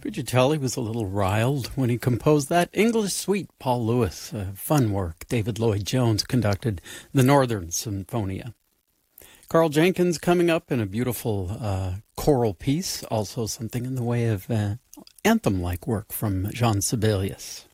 Could you tell he was a little riled when he composed that? English Suite, Paul Lewis. Fun work. David Lloyd Jones conducted the Northern Sinfonia. Carl Jenkins coming up in a beautiful choral piece, also something in the way of anthem-like work from Jean Sibelius.